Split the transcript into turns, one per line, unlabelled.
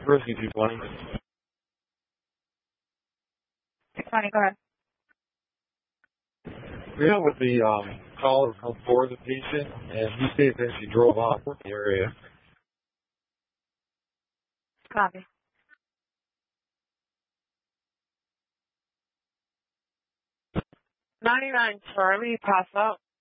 Risky 220.
220, go ahead.
Yeah, with the caller from for the patient, and he stated that she drove off the area.
Copy. 99 Charlie, pass out.